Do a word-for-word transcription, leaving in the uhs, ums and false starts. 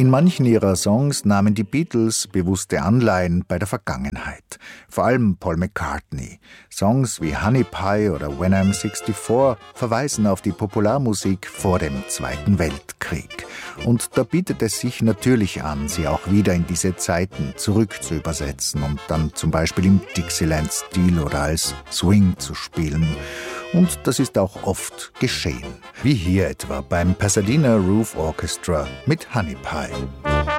In manchen ihrer Songs nahmen die Beatles bewusste Anleihen bei der Vergangenheit. Vor allem Paul McCartney. Songs wie Honey Pie oder When I'm sixty-four verweisen auf die Popularmusik vor dem Zweiten Weltkrieg. Und da bietet es sich natürlich an, sie auch wieder in diese Zeiten zurück zu übersetzen und dann zum Beispiel im Dixieland-Stil oder als Swing zu spielen. Und das ist auch oft geschehen. Wie hier etwa beim Pasadena Roof Orchestra mit Honey Pie.